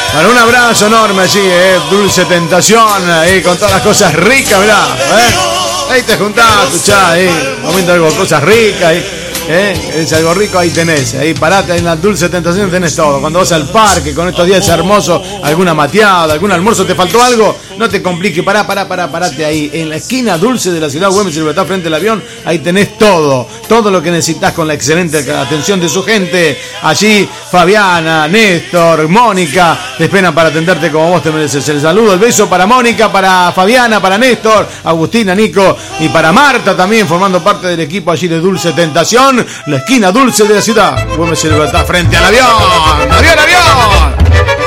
Bueno, un abrazo enorme allí, Dulce Tentación, ahí con todas las cosas ricas, mirá, ahí te juntás, escuchá, comiendo algo, cosas ricas, es algo rico, ahí tenés, ahí parate, ahí en la Dulce Tentación tenés todo. Cuando vas al parque con estos días hermosos, alguna mateada, algún almuerzo, te faltó algo, no te compliques, parate ahí, en la esquina dulce de la ciudad Güemes y Libertad frente al avión, ahí tenés todo lo que necesitas con la excelente atención de su gente. Allí Fabiana, Néstor, Mónica, te esperan para atenderte como vos te mereces. El saludo, el beso para Mónica, para Fabiana, para Néstor, Agustina, Nico y para Marta también, formando parte del equipo allí de Dulce Tentación, la esquina dulce de la ciudad Güemes y Libertad frente al avión. ¡Avión, avión!